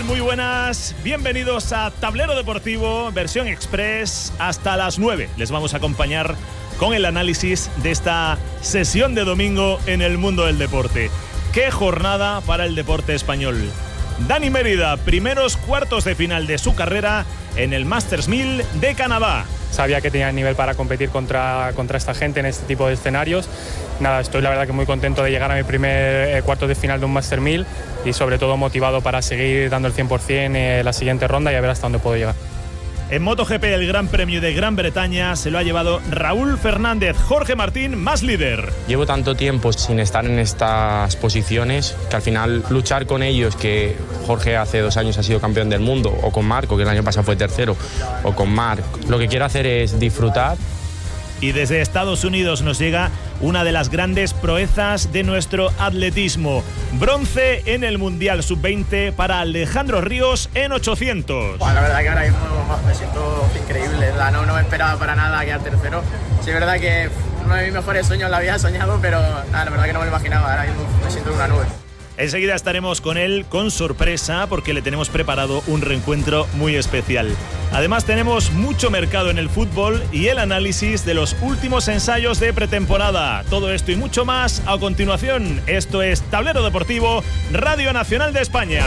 tal? Muy buenas, bienvenidos a Tablero Deportivo, versión express. Hasta las 9 les vamos a acompañar con el análisis de esta sesión de domingo en el mundo del deporte. ¡Qué jornada para el deporte español! Dani Mérida, primeros cuartos de final de su carrera en el Masters 1000 de Canadá. Sabía que tenía el nivel para competir contra esta gente en este tipo de escenarios. Nada, estoy la verdad que muy contento de llegar a mi primer cuarto de final de un Masters 1000 y sobre todo motivado para seguir dando el 100% la siguiente ronda y a ver hasta dónde puedo llegar. En MotoGP, el Gran Premio de Gran Bretaña se lo ha llevado Raúl Fernández. Jorge Martín, más líder. Llevo tanto tiempo sin estar en estas posiciones que al final luchar con ellos, que Jorge hace 2 años ha sido campeón del mundo, o con Marco, que el año pasado fue tercero, o con Marc, lo que quiero hacer es disfrutar. Y desde Estados Unidos nos llega una de las grandes proezas de nuestro atletismo. Bronce en el Mundial Sub-20 para Alejandro Ríos en 800. Bueno, la verdad que ahora mismo me siento increíble. No me esperaba para nada quedar tercero. Sí, es verdad que uno de mis mejores sueños lo había soñado, pero la verdad que no me lo imaginaba. Ahora mismo me siento en una nube. Enseguida estaremos con él con sorpresa porque le tenemos preparado un reencuentro muy especial. Además tenemos mucho mercado en el fútbol y el análisis de los últimos ensayos de pretemporada. Todo esto y mucho más a continuación. Esto es Tablero Deportivo, Radio Nacional de España.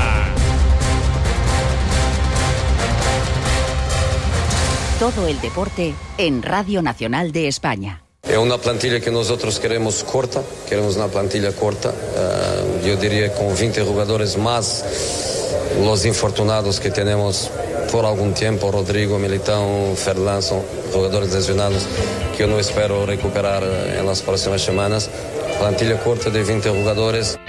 Todo el deporte en Radio Nacional de España. Es una plantilla que nosotros queremos corta, queremos una plantilla corta, yo diría con 20 jugadores más los infortunados que tenemos por algún tiempo, Rodrigo, Militão, Fernando, son jugadores lesionados que yo no espero recuperar en las próximas semanas. Plantilla corta de 20 jugadores.